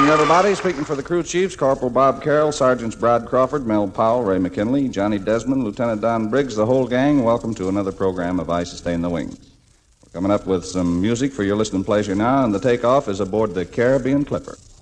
evening, everybody. Speaking for the crew chiefs, Corporal Bob Carroll, Sergeants Brad Crawford, Mel Powell, Ray McKinley, Johnny Desmond, Lieutenant Don Briggs, the whole gang, welcome to another program of I Sustain the Wings. We're coming up with some music for your listening pleasure now, and the takeoff is aboard the Caribbean Clipper.